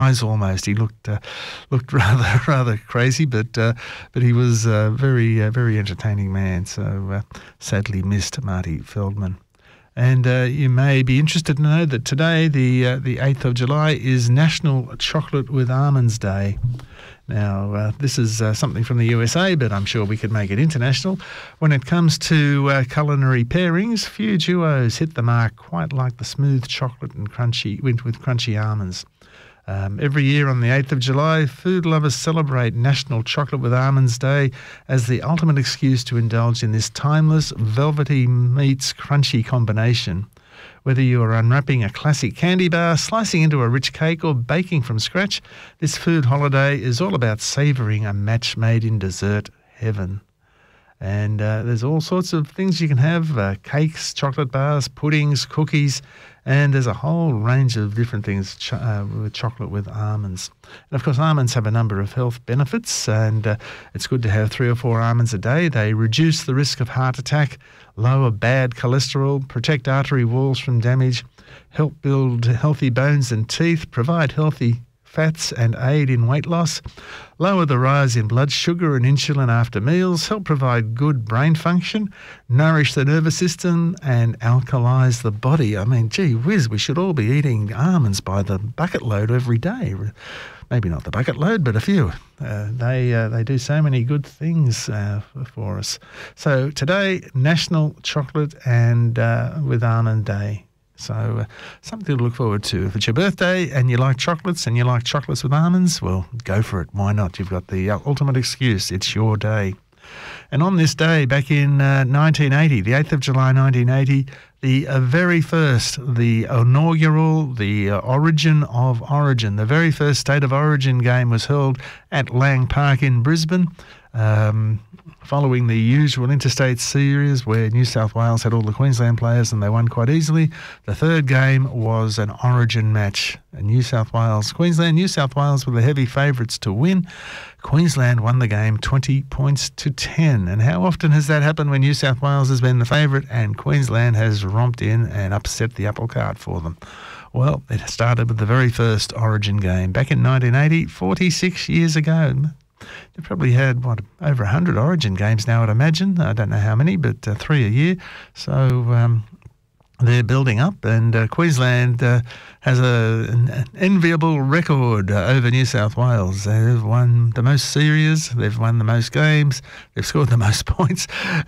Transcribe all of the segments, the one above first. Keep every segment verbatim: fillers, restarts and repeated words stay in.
eyes almost. He looked uh, looked rather rather crazy, but uh, but he was a very uh, very entertaining man. So uh, sadly missed Marty Feldman. And uh, you may be interested to know that today, the uh, the eighth of July, is National Chocolate with Almonds Day. Now, uh, this is uh, something from the U S A, but I'm sure we could make it international. When it comes to uh, culinary pairings, few duos hit the mark quite like the smooth chocolate and crunchy with, with crunchy almonds. Um, every year on the eighth of July, food lovers celebrate National Chocolate with Almonds Day as the ultimate excuse to indulge in this timeless, velvety meets crunchy combination. Whether you are unwrapping a classic candy bar, slicing into a rich cake, or baking from scratch, this food holiday is all about savouring a match made in dessert heaven. And uh, there's all sorts of things you can have, uh, cakes, chocolate bars, puddings, cookies, and there's a whole range of different things ch- uh, with chocolate with almonds. And of course, almonds have a number of health benefits, and uh, it's good to have three or four almonds a day. They reduce the risk of heart attack, lower bad cholesterol, protect artery walls from damage, help build healthy bones and teeth, provide healthy fats and aid in weight loss, lower the rise in blood sugar and insulin after meals, help provide good brain function, nourish the nervous system and alkalise the body. I mean, gee whiz, we should all be eating almonds by the bucket load every day. Maybe not the bucket load, but a few. Uh, they uh, they do so many good things uh, for us. So today, National Chocolate and uh, with Almond Day. So uh, something to look forward to. If it's your birthday and you like chocolates and you like chocolates with almonds, well, go for it. Why not? You've got the uh, ultimate excuse. It's your day. And on this day, back in uh, nineteen eighty, the eighth of July nineteen eighty, the uh, very first, the inaugural, the uh, origin of origin, the very first state of origin game was held at Lang Park in Brisbane. Um, following the usual interstate series where New South Wales had all the Queensland players and they won quite easily, the third game was an origin match. New South Wales, Queensland, New South Wales were the heavy favourites to win. Queensland won the game twenty points to ten. And how often has that happened when New South Wales has been the favourite and Queensland has romped in and upset the apple cart for them? Well, it started with the very first origin game back in nineteen eighty, forty-six years ago. They've probably had, what, over one hundred Origin games now, I'd imagine. I don't know how many, but uh, three a year. So um, they're building up, and uh, Queensland uh, has a, an enviable record uh, over New South Wales. They've won the most series, they've won the most games, they've scored the most points.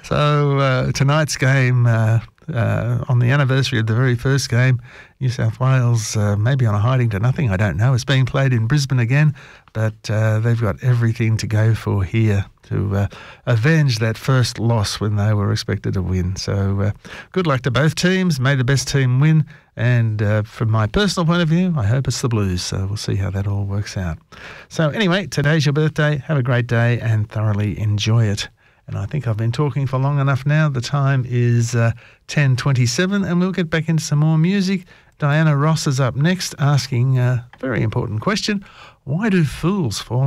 So uh, tonight's game, uh, uh, on the anniversary of the very first game, New South Wales uh, maybe on a hiding to nothing, I don't know. It's being played in Brisbane again, but uh, they've got everything to go for here to uh, avenge that first loss when they were expected to win. So uh, good luck to both teams. May the best team win. And uh, from my personal point of view, I hope it's the Blues. So we'll see how that all works out. So anyway, today's your birthday. Have a great day and thoroughly enjoy it. And I think I've been talking for long enough now. The time is uh, ten twenty-seven, and we'll get back into some more music. Diana Ross is up next, asking a very important question. Why do fools fall